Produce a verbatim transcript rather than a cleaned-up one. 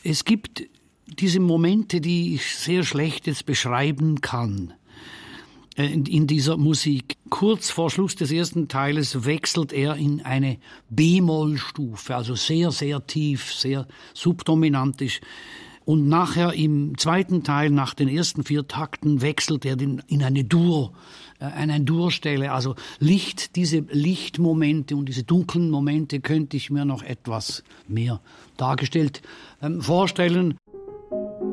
Es gibt diese Momente, die ich sehr schlecht jetzt beschreiben kann in, in dieser Musik. Kurz vor Schluss des ersten Teiles wechselt er in eine B-Moll-Stufe, also sehr, sehr tief, sehr subdominantisch. Und nachher im zweiten Teil, nach den ersten vier Takten, wechselt er in eine Dur, äh, eine Durstelle. Also Licht, diese Lichtmomente und diese dunklen Momente könnte ich mir noch etwas mehr dargestellt ähm, vorstellen.